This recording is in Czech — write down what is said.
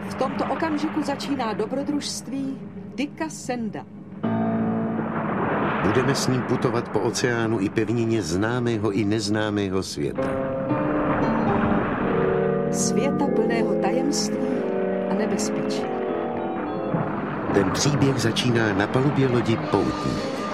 V tomto okamžiku začíná dobrodružství Dicka Sanda. Budeme s ním putovat po oceánu i pevnině známého i neznámého světa. Světa plného tajemství a nebezpečí. Ten příběh začíná na palubě lodi Poutník.